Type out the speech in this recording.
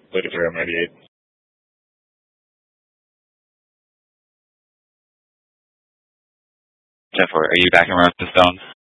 Later, 398. Jeff, are you back in Rosetta Stone?